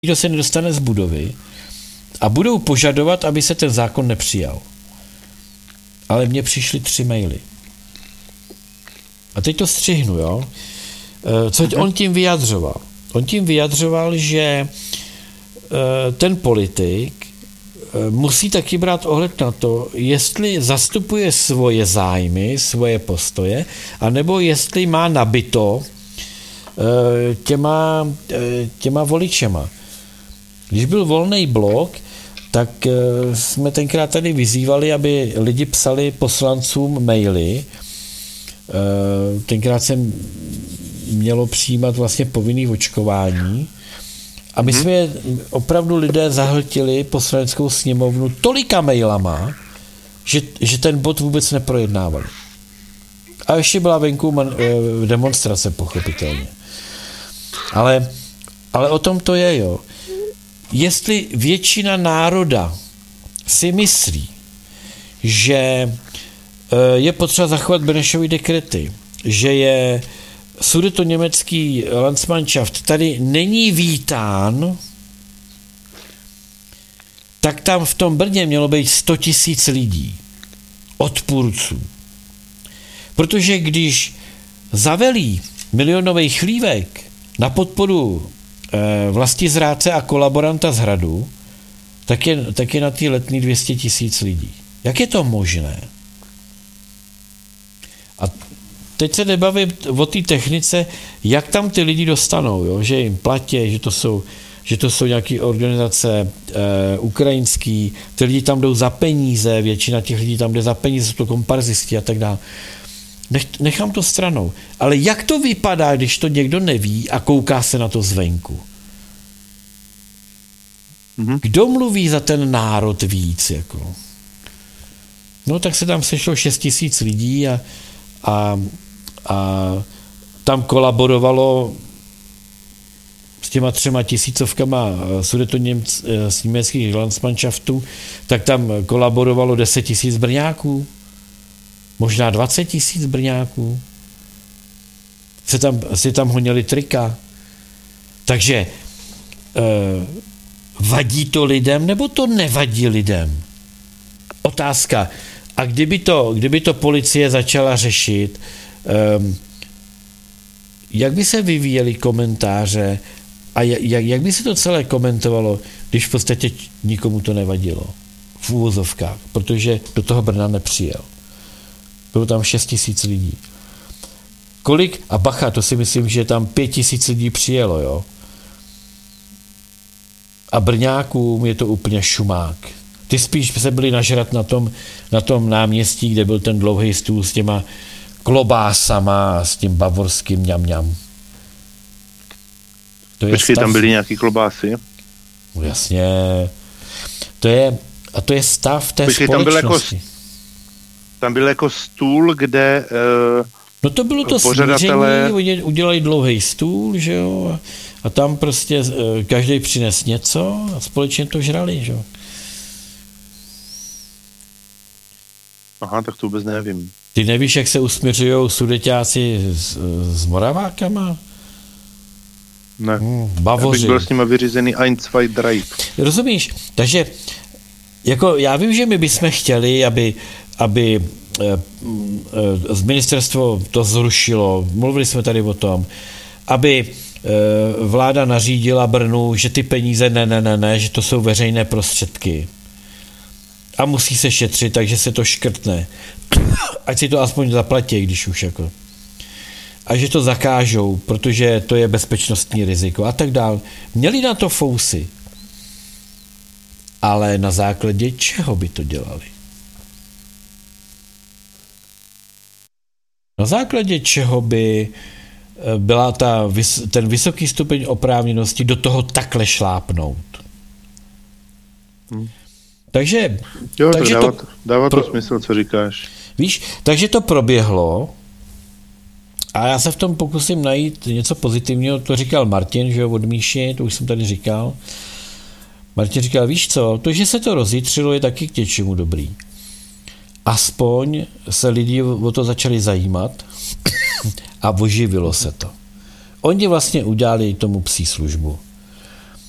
nikdo se nedostane z budovy a budou požadovat, aby se ten zákon nepřijal. Ale mně přišly 3 maily. A teď to střihnu, jo? Co on tím vyjadřoval? On tím vyjadřoval, že ten politik musí taky brát ohled na to, jestli zastupuje svoje zájmy, svoje postoje, anebo jestli má nabito těma voličema. Když byl Volný blok, tak jsme tenkrát tady vyzývali, aby lidi psali poslancům maily. Tenkrát jsem mělo přijímat vlastně povinný očkování. A my jsme opravdu lidé zahltili Poslaneckou sněmovnu tolika mailama, že ten bod vůbec neprojednávali. A ještě byla venku demonstrace, pochopitelně. Ale o tom to je, jo. Jestli většina národa si myslí, že je potřeba zachovat Benešovy dekrety, že je sudetoněmecký Landsmannschaft tady není vítán, tak tam v tom Brně mělo být 100 000 lidí, odpůrců. Protože když zavelí milionový chlívek na podporu vlastizrádce a kolaboranta z Hradu, tak je na té Letný 200 000 lidí. Jak je to možné? A teď se nebavím o té technice, jak tam ty lidi dostanou, jo? Že jim platí, že to jsou nějaké organizace ukrajinský, ty lidi tam jdou za peníze, většina těch lidí tam jde za peníze, jsou to komparzisti a tak dále. Nechám to stranou. Ale jak to vypadá, když to někdo neví a kouká se na to zvenku? Kdo mluví za ten národ víc? Jako? No tak se tam sešlo 6 000 lidí a tam kolaborovalo s těma 3 000 sudetoněmeckých Landsmannschaftů, tak tam kolaborovalo 10 000 Brňáků. Možná 20 000 Brňáků. Si tam honili trika. Takže vadí to lidem, nebo to nevadí lidem? Otázka. A kdyby to policie začala řešit, jak by se vyvíjely komentáře a jak by se to celé komentovalo, když v podstatě nikomu to nevadilo? V úvozovkách, protože do toho Brna nepřijel. Bylo tam 6 000 lidí. Kolik? A bacha, to si myslím, že tam 5 000 lidí přijelo, jo? A Brňákům je to úplně šumák. Ty spíš se byli nažrat na tom náměstí, kde byl ten dlouhý stůl s těma klobásama a s tím bavorským mňam. Počkej, tam byly nějaký klobásy? No jasně. To je stav té společnosti. Tam byl jako stůl, kde no to bylo to smíření, oni udělali dlouhý stůl, že jo, a tam prostě každý přines něco a společně to žrali, že jo. Aha, tak to vůbec nevím. Ty nevíš, jak se usměřujou Sudeťáci s Moravákama? Ne. Bavoři. Já bych byl s nima vyřízený 1, 2, 3. Rozumíš? Takže jako já vím, že my bychom chtěli, aby z ministerstvo to zrušilo, mluvili jsme tady o tom, aby vláda nařídila Brnu, že ty peníze ne, že to jsou veřejné prostředky. A musí se šetřit, takže se to škrtne. Ať si to aspoň zaplatí, když už jako. A že to zakážou, protože to je bezpečnostní riziko a tak dál. Měli na to fousy. Ale na základě čeho by to dělali? Na základě čeho by byla ten vysoký stupeň oprávněnosti do toho takhle šlápnout? Takže dává to smysl, co říkáš. Víš, takže to proběhlo a já se v tom pokusím najít něco pozitivního, to říkal Martin, že jo, od Míši, to už jsem tady říkal. Martin říkal, víš co, to, že se to rozjitřilo, je taky k něčemu dobrý. Aspoň se lidi o to začali zajímat a oživilo se to. Oni vlastně udělali tomu psí službu.